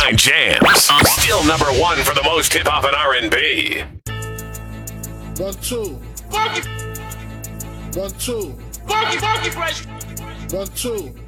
99 Jams. Still number one for the most hip hop and R&B. 1, 2. Funky, 1, 2. funky, fresh. 1, 2.